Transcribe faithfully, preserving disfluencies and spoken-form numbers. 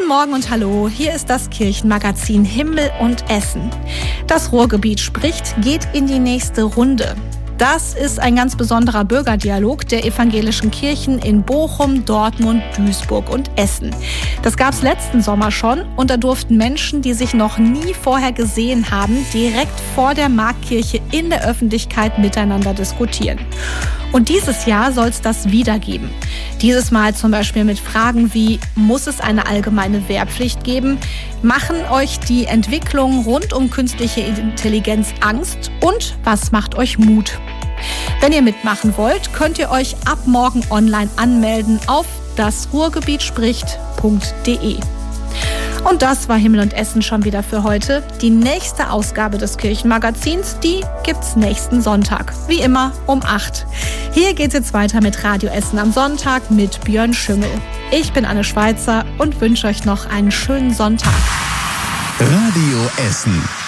Guten Morgen und hallo, hier ist das Kirchenmagazin Himmel und Essen. Das Ruhrgebiet spricht, geht in die nächste Runde. Das ist ein ganz besonderer Bürgerdialog der evangelischen Kirchen in Bochum, Dortmund, Duisburg und Essen. Das gab es letzten Sommer schon und da durften Menschen, die sich noch nie vorher gesehen haben, direkt vor der Marktkirche in der Öffentlichkeit miteinander diskutieren. Und dieses Jahr soll es das wieder geben. Dieses Mal zum Beispiel mit Fragen wie, muss es eine allgemeine Wehrpflicht geben? Machen euch die Entwicklungen rund um künstliche Intelligenz Angst? Und was macht euch Mut? Wenn ihr mitmachen wollt, könnt ihr euch ab morgen online anmelden auf das ruhrgebiet spricht punkt de. Und das war Himmel und Essen schon wieder für heute. Die nächste Ausgabe des Kirchenmagazins, die gibt's nächsten Sonntag. Wie immer um acht. Hier geht's jetzt weiter mit Radio Essen am Sonntag mit Björn Schüngel. Ich bin Anne Schweizer und wünsche euch noch einen schönen Sonntag. Radio Essen.